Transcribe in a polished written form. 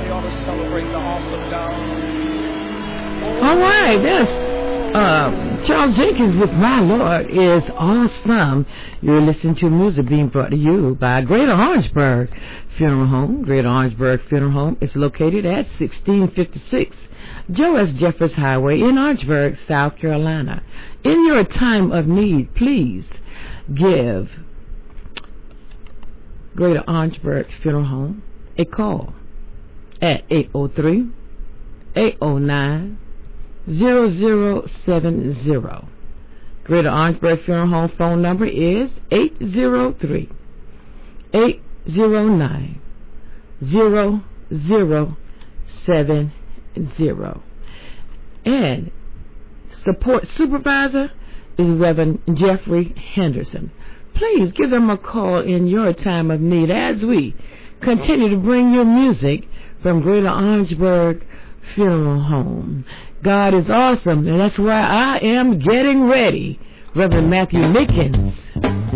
Somebody ought to celebrate the awesome God. All right, that's Charles Jenkins with My Lord is Awesome. You're listening to music being brought to you by Greater Orangeburg Funeral Home. Greater Orangeburg Funeral Home is located at 1656 Joe S. Jeffers Highway in Orangeburg, South Carolina. In your time of need, please give Greater Orangeburg Funeral Home a call at 803-809-0070. Greater Orangeburg Funeral Home phone number is 803-809-0070. And support supervisor is Reverend Jeffrey Henderson. Please give them a call in your time of need as we continue to bring you music from Greater Orangeburg Funeral Home. God is awesome, and that's why I am getting ready. Reverend Matthew Nickens.